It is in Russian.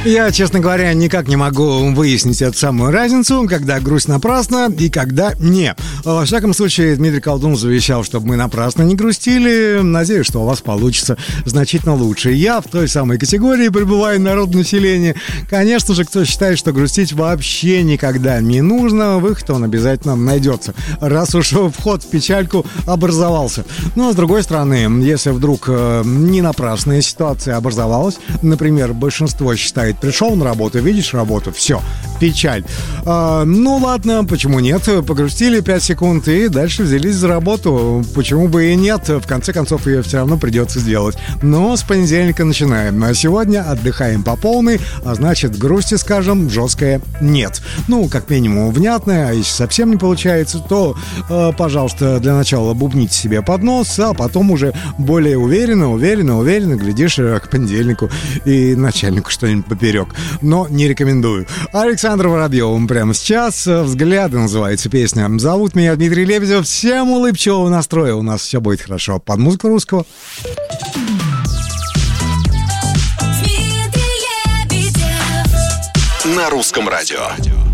Я, честно говоря, никак не могу выяснить эту самую разницу, когда грусть напрасно и когда не. Во всяком случае, Дмитрий Колдун завещал, чтобы мы напрасно не грустили. Надеюсь, что у вас получится значительно лучше. Я в той самой категории пребываю народонаселения. Конечно же, кто считает, что грустить вообще никогда не нужно, выход он обязательно найдется, раз уж вход в печальку образовался. Но, с другой стороны, если вдруг не напрасная ситуация образовалась, например, большинство считает, пришел на работу, видишь работу, все, печаль. Ну ладно, почему нет? Погрустили 5 секунд и дальше взялись за работу. Почему бы и нет? В конце концов, ее все равно придется сделать. Но с понедельника начинаем. А сегодня отдыхаем по полной, а значит, грусти, скажем, жесткое нет. Ну, как минимум, внятное, а если совсем не получается, то, пожалуйста, для начала бубните себе под нос, а потом уже более уверенно, глядишь, к понедельнику и начальнику что-нибудь поперек. Но не рекомендую. Александр Воробьев прямо сейчас. «Взгляды» называется песня. Зовут меня Дмитрий Лебедев. Всем улыбчивого настроя. У нас все будет хорошо. Под музыку русского. На русском радио.